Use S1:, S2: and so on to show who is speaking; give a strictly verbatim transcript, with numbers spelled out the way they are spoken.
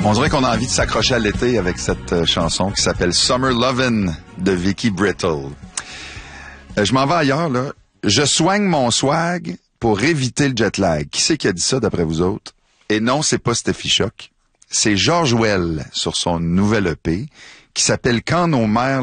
S1: On dirait qu'on a envie de s'accrocher à l'été avec cette euh, chanson qui s'appelle Summer Lovin' de Vicky Brittle. Euh, je m'en vais ailleurs, là. Je soigne mon swag pour éviter le jet lag. Qui c'est qui a dit ça d'après vous autres? Et non, c'est pas Steffi Choc. C'est George Well sur son nouvel E P qui s'appelle Quand nos mères